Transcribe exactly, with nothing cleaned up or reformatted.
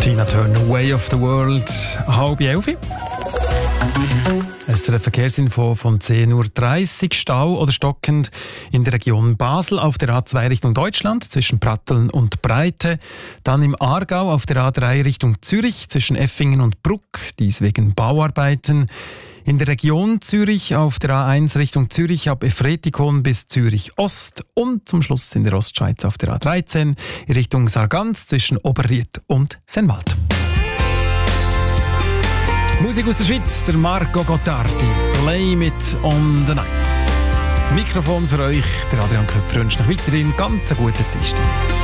Tina Turner, Way of the World, halb elf. Es ist eine Verkehrsinfo von zehn Uhr dreißig. Stau oder stockend in der Region Basel auf der A zwei Richtung Deutschland zwischen Pratteln und Breite. Dann im Aargau auf der A drei Richtung Zürich zwischen Effingen und Bruck, dies wegen Bauarbeiten. In der Region Zürich auf der A eins Richtung Zürich ab Efretikon bis Zürich Ost und zum Schluss in der Ostschweiz auf der A dreizehn Richtung Sargans zwischen Oberried und Sennwald. Musik aus der Schweiz, der Marco Gottardi, Blame It on the Night. Mikrofon für euch, der Adrian Köpfer, wünscht euch weiterhin ganz eine gute Zeit.